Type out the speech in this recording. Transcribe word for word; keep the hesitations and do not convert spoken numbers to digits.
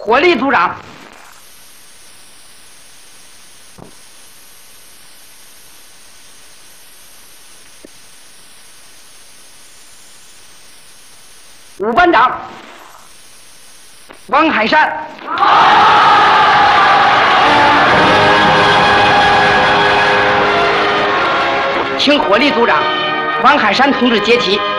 火力组长。五班长王海山。请火力组长王海山同志接题。